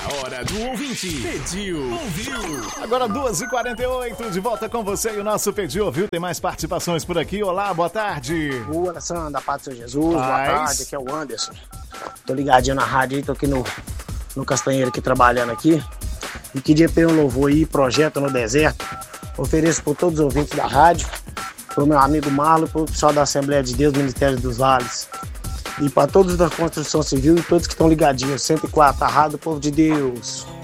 Hora do ouvinte. Pediu, ouviu. Agora 2h48, de volta com você e o nosso Pediu, ouviu? Tem mais participações por aqui. Olá, boa tarde. Boa, Alessandra, da paz do Senhor Jesus. Boa tarde, aqui é o Anderson. Tô ligadinho na rádio aí, tô aqui no Castanheiro aqui trabalhando aqui. E queria pedir um louvor aí, Projeto no Deserto. Ofereço por todos os ouvintes da rádio, pro meu amigo Marlon, pro pessoal da Assembleia de Deus, Ministério dos Vales. E para todos da construção civil e todos que estão ligadinhos. 104, a Rádio do Povo de Deus.